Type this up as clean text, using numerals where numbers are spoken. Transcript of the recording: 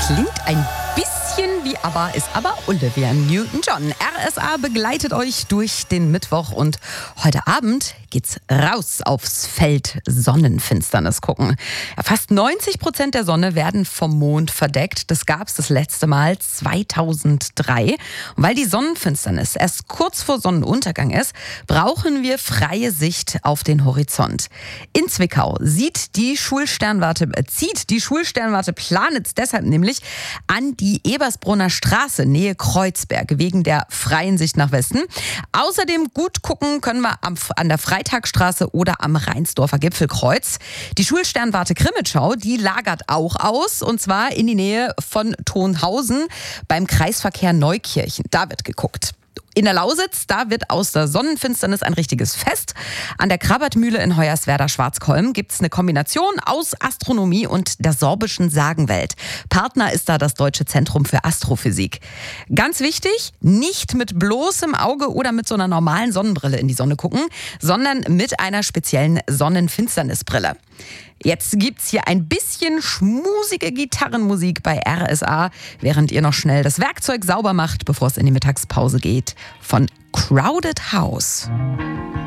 Klingt ein bisschen wie ABBA, ist aber Olivia Newton-John. RSA begleitet euch durch den Mittwoch und heute Abend geht's raus aufs Feld Sonnenfinsternis gucken. Ja, fast 90% der Sonne werden vom Mond verdeckt. Das gab's das letzte Mal 2003. Und weil die Sonnenfinsternis erst kurz vor Sonnenuntergang ist, brauchen wir freie Sicht auf den Horizont. In Zwickau zieht die Schulsternwarte Planitz deshalb nämlich an die Ebersbrunner Straße, Nähe Kreuzberg, wegen der freien Sicht nach Westen. Außerdem gut gucken können wir an der Freitagstraße oder am Rheinsdorfer Gipfelkreuz. Die Schulsternwarte Grimmitschau, die lagert auch aus, und zwar in die Nähe von Tonhausen beim Kreisverkehr Neukirchen. Da wird geguckt. In der Lausitz, da wird aus der Sonnenfinsternis ein richtiges Fest. An der Krabbertmühle in Hoyerswerda-Schwarzkolm gibt es eine Kombination aus Astronomie und der sorbischen Sagenwelt. Partner ist da das Deutsche Zentrum für Astrophysik. Ganz wichtig, nicht mit bloßem Auge oder mit so einer normalen Sonnenbrille in die Sonne gucken, sondern mit einer speziellen Sonnenfinsternisbrille. Jetzt gibt's hier ein bisschen schmusige Gitarrenmusik bei RSA, während ihr noch schnell das Werkzeug sauber macht, bevor es in die Mittagspause geht, von Crowded House.